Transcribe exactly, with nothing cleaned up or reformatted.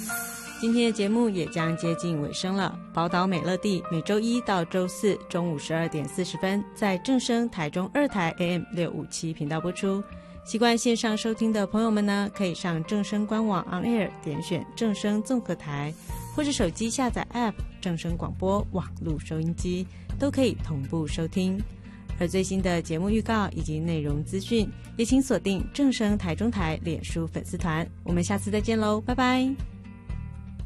今天的节目也将接近尾声了。宝岛美乐蒂每周一到周四中午十二点四十分在正声台中二台 A M 六五七频道播出。习惯线上收听的朋友们呢，可以上正声官网 On Air 点选正声综合台，或者手机下载 App 正声广播网络收音机，都可以同步收听。而最新的节目预告以及内容资讯，也请锁定正声台中台脸书粉丝团。我们下次再见喽，拜拜。